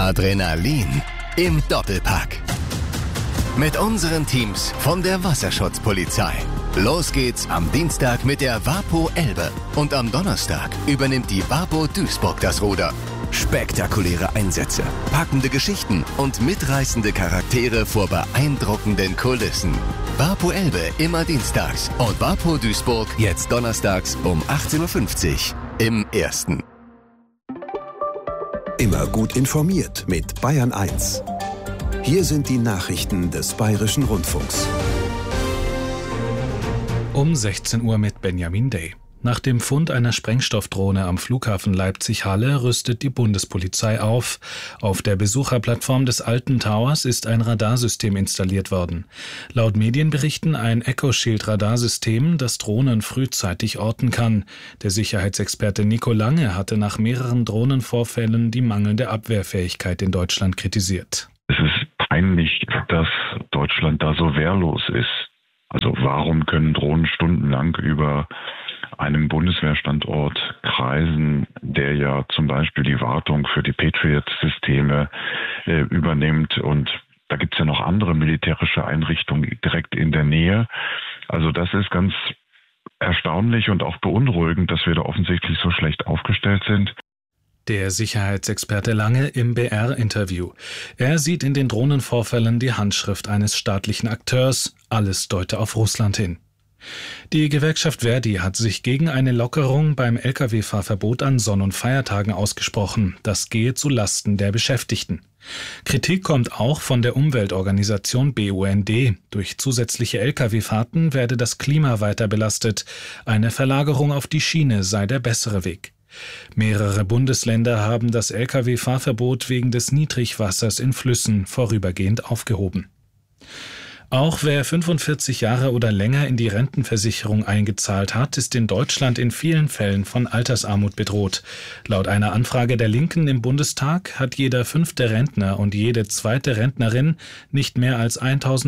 Adrenalin im Doppelpack. Mit unseren Teams von der Wasserschutzpolizei. Los geht's am Dienstag mit der Wapo Elbe. Und am Donnerstag übernimmt die Wapo Duisburg das Ruder. Spektakuläre Einsätze, packende Geschichten und mitreißende Charaktere vor beeindruckenden Kulissen. Wapo Elbe immer dienstags und Wapo Duisburg jetzt donnerstags um 18.50 Uhr im Ersten. Immer gut informiert mit Bayern 1. Hier sind die Nachrichten des Bayerischen Rundfunks. Um 16 Uhr mit Benjamin Day. Nach dem Fund einer Sprengstoffdrohne am Flughafen Leipzig-Halle rüstet die Bundespolizei auf. Auf der Besucherplattform des Alten Towers ist ein Radarsystem installiert worden. Laut Medienberichten ein EchoShield-Radarsystem, das Drohnen frühzeitig orten kann. Der Sicherheitsexperte Nico Lange hatte nach mehreren Drohnenvorfällen die mangelnde Abwehrfähigkeit in Deutschland kritisiert. Es ist peinlich, dass Deutschland da so wehrlos ist. Also warum können Drohnen stundenlang über einem Bundeswehrstandort kreisen, der ja zum Beispiel die Wartung für die Patriot-Systeme übernimmt, und da gibt es ja noch andere militärische Einrichtungen direkt in der Nähe. Also das ist ganz erstaunlich und auch beunruhigend, dass wir da offensichtlich so schlecht aufgestellt sind. Der Sicherheitsexperte Lange im BR-Interview. Er sieht in den Drohnenvorfällen die Handschrift eines staatlichen Akteurs. Alles deute auf Russland hin. Die Gewerkschaft Verdi hat sich gegen eine Lockerung beim Lkw-Fahrverbot an Sonn- und Feiertagen ausgesprochen. Das gehe zu Lasten der Beschäftigten. Kritik kommt auch von der Umweltorganisation BUND. Durch zusätzliche Lkw-Fahrten werde das Klima weiter belastet. Eine Verlagerung auf die Schiene sei der bessere Weg. Mehrere Bundesländer haben das Lkw-Fahrverbot wegen des Niedrigwassers in Flüssen vorübergehend aufgehoben. Auch wer 45 Jahre oder länger in die Rentenversicherung eingezahlt hat, ist in Deutschland in vielen Fällen von Altersarmut bedroht. Laut einer Anfrage der Linken im Bundestag hat jeder 5. Rentner und jede 2. Rentnerin nicht mehr als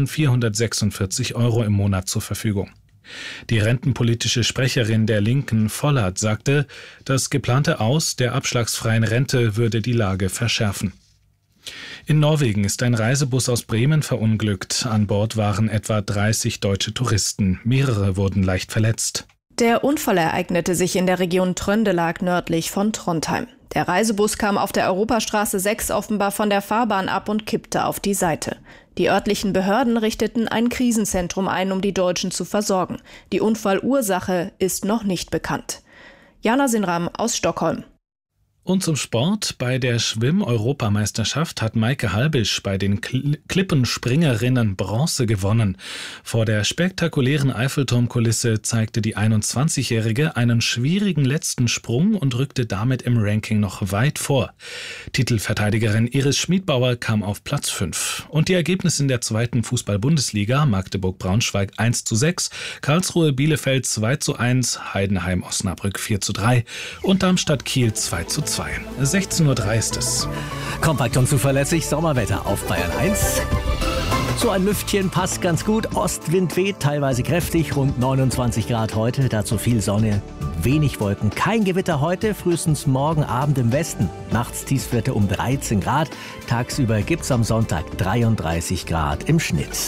1.446 € im Monat zur Verfügung. Die rentenpolitische Sprecherin der Linken, Vollert, sagte, das geplante Aus der abschlagsfreien Rente würde die Lage verschärfen. In Norwegen ist ein Reisebus aus Bremen verunglückt. An Bord waren etwa 30 deutsche Touristen. Mehrere wurden leicht verletzt. Der Unfall ereignete sich in der Region Trøndelag nördlich von Trondheim. Der Reisebus kam auf der Europastraße 6 offenbar von der Fahrbahn ab und kippte auf die Seite. Die örtlichen Behörden richteten ein Krisenzentrum ein, um die Deutschen zu versorgen. Die Unfallursache ist noch nicht bekannt. Jana Sinram aus Stockholm. Und zum Sport. Bei der Schwimm-Europameisterschaft hat Maike Halbisch bei den Klippenspringerinnen Bronze gewonnen. Vor der spektakulären Eiffelturmkulisse zeigte die 21-Jährige einen schwierigen letzten Sprung und rückte damit im Ranking noch weit vor. Titelverteidigerin Iris Schmidbauer kam auf Platz 5. Und die Ergebnisse in der 2. Fußball-Bundesliga: Magdeburg-Braunschweig 1:6, Karlsruhe-Bielefeld 2:1, Heidenheim-Osnabrück 4:3 und Darmstadt-Kiel 2:2. 16:03 Uhr ist es. Kompakt und zuverlässig Sommerwetter auf Bayern 1. So ein Lüftchen passt ganz gut. Ostwind weht, teilweise kräftig, rund 29 Grad heute. Dazu viel Sonne, wenig Wolken. Kein Gewitter heute, frühestens morgen Abend im Westen. Nachts Tiefstwerte um 13 Grad. Tagsüber gibt's am Sonntag 33 Grad im Schnitt.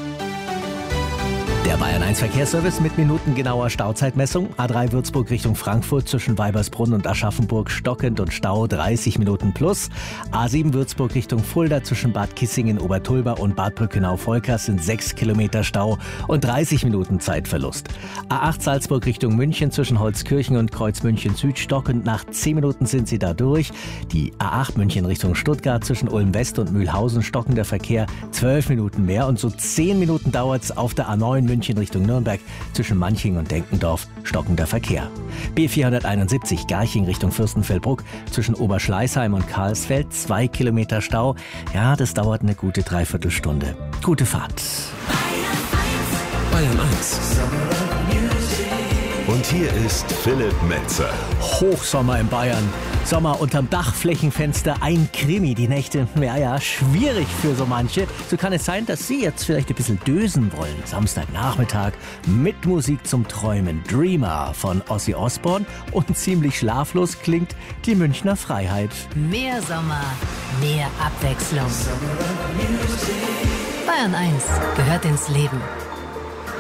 Der Bayern 1 Verkehrsservice mit minutengenauer Stauzeitmessung. A3 Würzburg Richtung Frankfurt zwischen Weibersbrunn und Aschaffenburg stockend und Stau 30 Minuten plus. A7 Würzburg Richtung Fulda zwischen Bad Kissingen, Obertulba und Bad Brückenau-Volkers sind 6 Kilometer Stau und 30 Minuten Zeitverlust. A8 Salzburg Richtung München zwischen Holzkirchen und Kreuzmünchen Süd stockend. Nach 10 Minuten sind sie da durch. Die A8 München Richtung Stuttgart zwischen Ulm West und Mühlhausen stockender Verkehr 12 Minuten mehr. Und so 10 Minuten dauert es auf der A9 München Richtung Nürnberg zwischen Manching und Denkendorf stockender Verkehr. B471 Garching Richtung Fürstenfeldbruck zwischen Oberschleißheim und Karlsfeld 2 Kilometer Stau. Ja, das dauert eine gute Dreiviertelstunde. Gute Fahrt. Bayern 1. Und hier ist Philipp Metzer. Hochsommer in Bayern. Sommer unterm Dachflächenfenster, ein Krimi. Die Nächte, ja, schwierig für so manche. So kann es sein, dass Sie jetzt vielleicht ein bisschen dösen wollen. Samstagnachmittag mit Musik zum Träumen. Dreamer von Ozzy Osbourne. Und ziemlich schlaflos klingt die Münchner Freiheit. Mehr Sommer mehr Abwechslung. Bayern 1 gehört ins Leben.